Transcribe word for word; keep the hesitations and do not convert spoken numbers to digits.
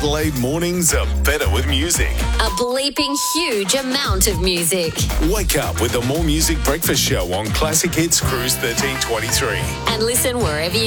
Adelaide mornings are better with music. A bleeping huge amount of music. Wake up with the More Music Breakfast Show on Classic Hits Cruise thirteen twenty-three. And listen wherever you